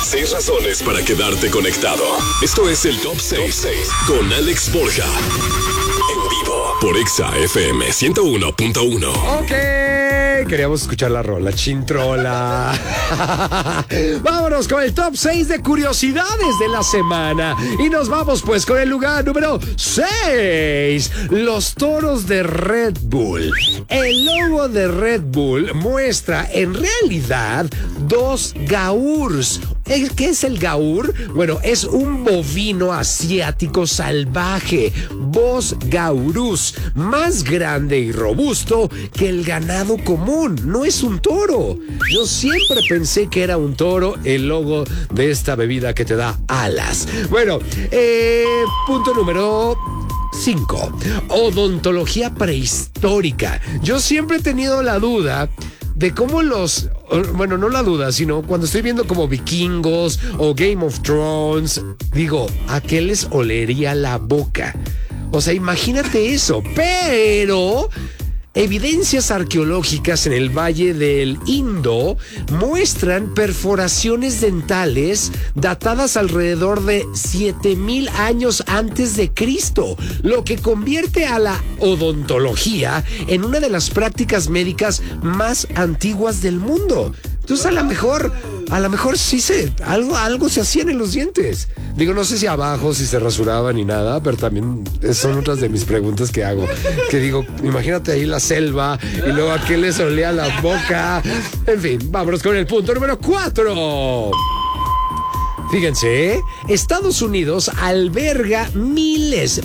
6 razones para quedarte conectado. Esto es el Top 6 con Alex Borja. En vivo por Exa FM 101.1. Ok, queríamos escuchar la rola, chintrola. Vámonos con el Top 6 de curiosidades de la semana. Y nos vamos pues con el lugar número 6. Los toros de Red Bull. El logo de Red Bull muestra en realidad dos gaurs. ¿Qué es el gaur? Bueno, es un bovino asiático salvaje, Bos gaurus, más grande y robusto que el ganado común. No es un toro. Yo siempre pensé que era un toro, el logo de esta bebida que te da alas. Bueno, punto número 5. Odontología prehistórica. Yo siempre he tenido la duda de cómo bueno, no la duda, sino cuando estoy viendo como Vikingos o Game of Thrones, digo, ¿a qué les olería la boca? O sea, imagínate eso, pero evidencias arqueológicas en el Valle del Indo muestran perforaciones dentales datadas alrededor de 7,000 años antes de Cristo, lo que convierte a la odontología en una de las prácticas médicas más antiguas del mundo. Entonces a lo mejor sí algo se hacían en los dientes. Digo, no sé si abajo, si se rasuraban ni nada, pero también son otras de mis preguntas que hago. Que digo, imagínate ahí la selva y luego a qué les olía la boca. En fin, vámonos con el punto número 4. Fíjense, Estados Unidos alberga miles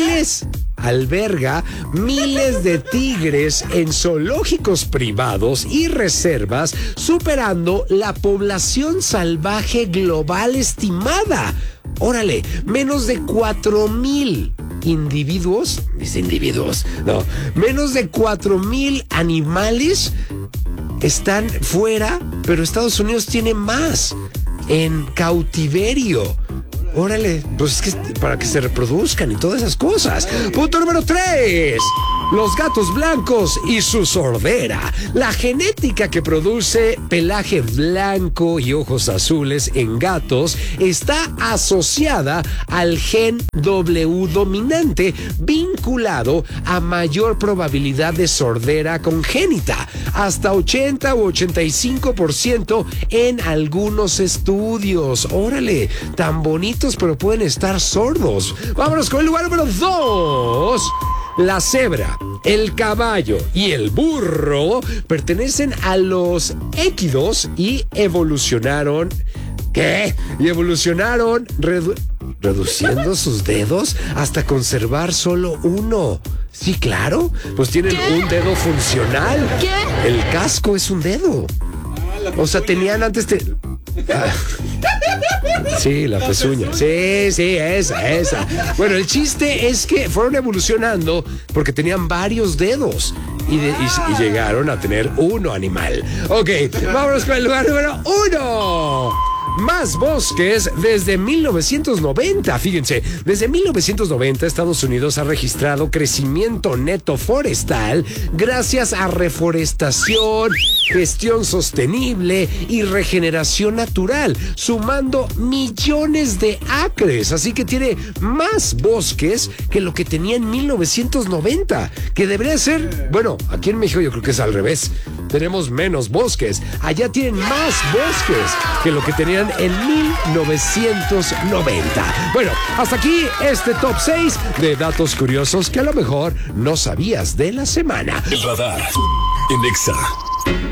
de tigres en zoológicos privados y reservas, superando la población salvaje global estimada. Órale, menos de 4,000 menos de 4,000 animales están fuera, pero Estados Unidos tiene más en cautiverio. Órale, pues es que para que se reproduzcan y todas esas cosas. Punto número 3. Los gatos blancos y su sordera. La genética que produce pelaje blanco y ojos azules en gatos está asociada al gen W dominante, vinculado a mayor probabilidad de sordera congénita, hasta 80 u 85% en algunos estudios. Órale, tan bonitos, pero pueden estar sordos. Vámonos con el lugar número 2. La cebra, el caballo y el burro pertenecen a los équidos y evolucionaron... ¿Qué? Y evolucionaron reduciendo sus dedos hasta conservar solo uno. Sí, claro, pues tienen un dedo funcional. ¿Qué? El casco es un dedo. O sea, tenían antes... Sí, la pezuña. Sí, esa. Bueno, el chiste es que fueron evolucionando porque tenían varios dedos y llegaron a tener uno animal. Ok, vámonos con el lugar número 1. Más bosques desde 1990. Fíjense, desde 1990 Estados Unidos ha registrado crecimiento neto forestal gracias a reforestación, gestión sostenible y regeneración natural, sumando millones de acres. Así que tiene más bosques que lo que tenía en 1990, que debería ser, bueno, aquí en México yo creo que es al revés. Tenemos menos bosques. Allá tienen más bosques que lo que tenían en 1990. Bueno, hasta aquí este top 6 de datos curiosos que a lo mejor no sabías de la semana. El radar en Exa.